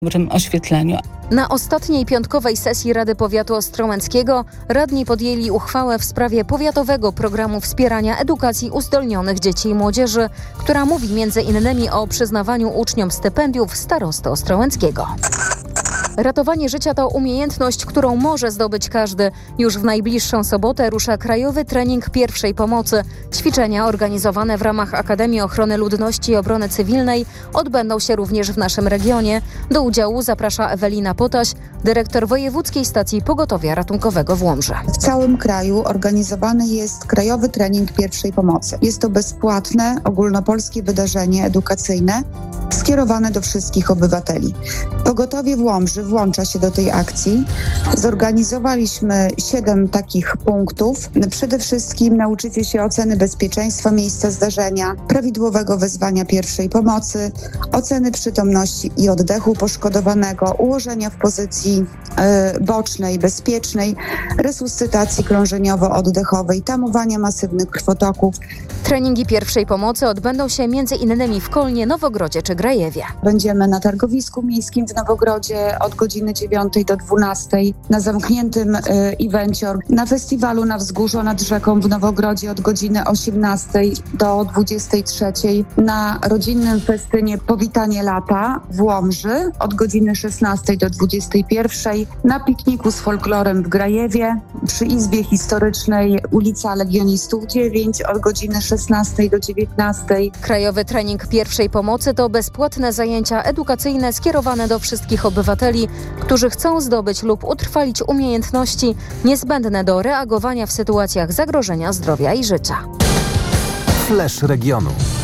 dobrym oświetleniu. Na ostatniej piątkowej sesji Rady Powiatu Ostrołęckiego radni podjęli uchwałę w sprawie powiatowego programu wspierania edukacji uzdolnionych dzieci i młodzieży, która mówi m.in. o przyznawaniu uczniom stypendiów starosty Ostrołęckiego. Ratowanie życia to umiejętność, którą może zdobyć każdy. Już w najbliższą sobotę rusza krajowy trening pierwszej pomocy. Ćwiczenia organizowane w ramach Akademii Ochrony Ludności i Obrony Cywilnej odbędą się również w naszym regionie. Do udziału zaprasza Ewelina Potaś, dyrektor Wojewódzkiej Stacji Pogotowia Ratunkowego w Łomży. W całym kraju organizowany jest krajowy trening pierwszej pomocy. Jest to bezpłatne, ogólnopolskie wydarzenie edukacyjne skierowane do wszystkich obywateli. Pogotowie w Łomży włącza się do tej akcji. Zorganizowaliśmy 7 takich punktów. Przede wszystkim nauczycie się oceny bezpieczeństwa miejsca zdarzenia, prawidłowego wezwania pierwszej pomocy, oceny przytomności i oddechu poszkodowanego, ułożenia w pozycji bocznej, bezpiecznej, resuscytacji krążeniowo-oddechowej, tamowania masywnych krwotoków. Treningi pierwszej pomocy odbędą się m.in. w Kolnie, Nowogrodzie czy Grajewie. Będziemy na targowisku miejskim w Nowogrodzie od godziny 9 do 12, na zamkniętym evencie, na festiwalu na Wzgórzu nad Rzeką w Nowogrodzie od godziny 18 do 23, na rodzinnym festynie Powitanie Lata w Łomży od godziny 16 do 21, na pikniku z folklorem w Grajewie, przy Izbie Historycznej ulica Legionistów 9 od godziny 16 do 19. Krajowy trening pierwszej pomocy to bezpłatne zajęcia edukacyjne skierowane do wszystkich obywateli, którzy chcą zdobyć lub utrwalić umiejętności niezbędne do reagowania w sytuacjach zagrożenia zdrowia i życia. Flash regionu.